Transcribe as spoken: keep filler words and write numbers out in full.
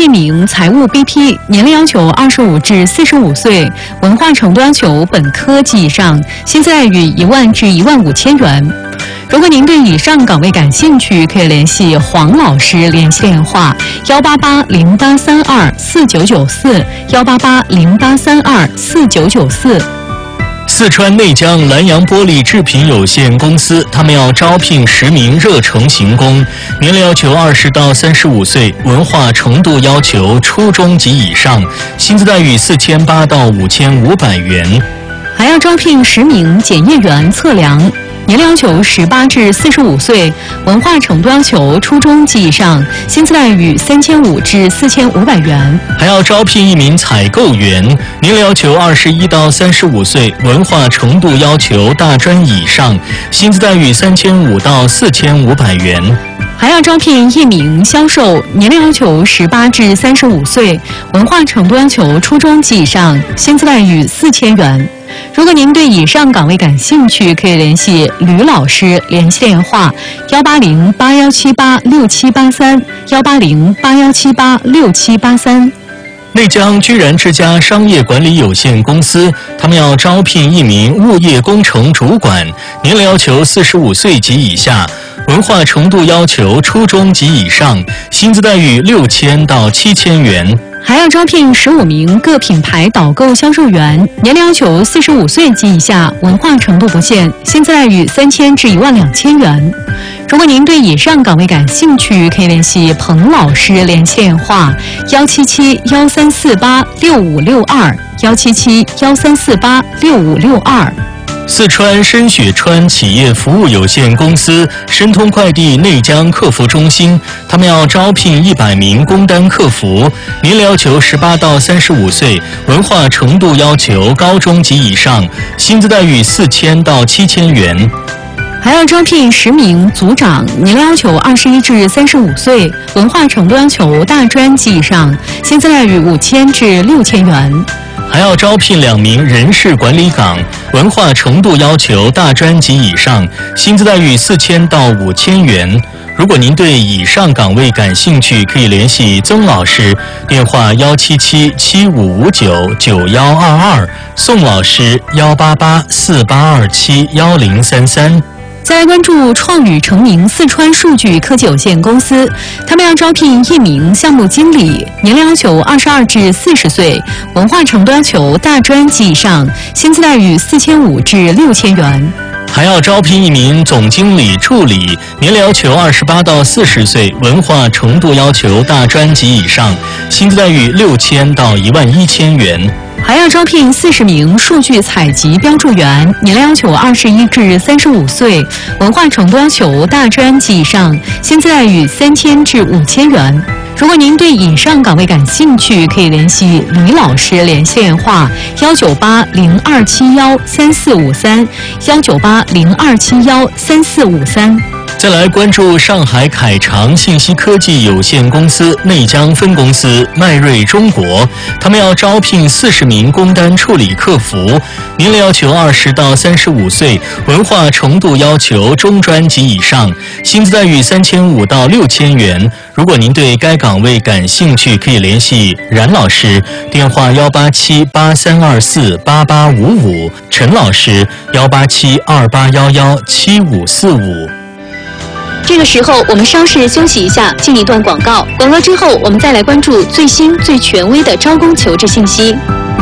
一名财务 B P， 年龄要求二十五至四十五岁，文化程度要求本科及以上，薪资待遇一万至一万五千元。如果您对以上岗位感兴趣，可以联系黄老师联系电话：幺八八零八三二四九九四，幺八八零八三二四九九四。 四川内江南洋玻璃制品有限公司，他们要招聘十名热成型工，年龄要求二十到三十五岁，文化程度要求初中及以上，薪资待遇四千八到五千五百元。 还要招聘十名检验员测量，年龄要求十八至四十五岁，文化程度要求初中及以上，薪资待遇三千五至四千五百元。 还要招聘一名采购员，年龄要求二十一到三十五岁，文化程度要求大专以上，薪资待遇三千五到四千五百元。 还要招聘一名销售，年龄要求十八至三十五岁，文化程度要求初中及以上，薪资待遇四千元。如果您对以上岗位感兴趣，可以联系吕老师联系电话：幺八零八幺七八六七八三，幺八零八幺七八六七八三。 内江居然之家商业管理有限公司，他们要招聘一名物业工程主管，年龄要求四十五岁及以下，文化程度要求初中及以上，薪资待遇六千到七千元。 还要招聘十五名各品牌导购销售员，年龄要求四十五岁及以下，文化程度不限，薪资待遇三千至一万两千元。如果您对以上岗位感兴趣，可以联系彭老师联系电话：幺七七幺三四八六五六二，幺七七幺三四八六五六二。 四川深雪川企业服务有限公司申通快递内江客服中心，他们要招聘一百名工单客服，年龄要求十八到三十五岁，文化程度要求高中及以上，薪资待遇四千到七千元。 还要招聘十名组长，年龄要求二十一至三十五岁，文化程度要求大专及以上，薪资待遇五千至六千元。 还要招聘两名人事管理岗，文化程度要求大专及以上，薪资待遇四千到五千元。如果您对以上岗位感兴趣，可以联系曾老师，电话幺七七七五五九九幺二二，宋老师幺八八四八二七幺零三三。 再来关注创宇成名四川数据科技有限公司，他们要招聘一名项目经理，年龄要求二十二至四十岁，文化程度要求大专及以上，薪资待遇四千五至六千元。 还要招聘一名总经理助理，年龄要求二十八到四十岁，文化程度要求大专及以上，薪资待遇六千到一万一千元。 还要招聘四十名数据采集标注员，年龄要求二十一至三十五岁，文化程度要求大专及以上，薪资待遇三千至五千元。如果您对以上岗位感兴趣，可以联系吕老师联系电话：幺九八零二七幺三四五三，幺九八零二七幺三四五三。 再来关注上海凯长信息科技有限公司内江分公司迈瑞中国，他们要招聘四十名工单处理客服，年龄要求二十到三十五岁，文化程度要求中专及以上，薪资待遇三千五到六千元。如果您对该岗位感兴趣，可以联系冉老师，电话幺八七八三二四八八五五，陈老师幺八七二八幺幺七五四五。 这个时候我们稍事休息一下，进一段广告。广告之后，我们再来关注最新最权威的招工求职信息。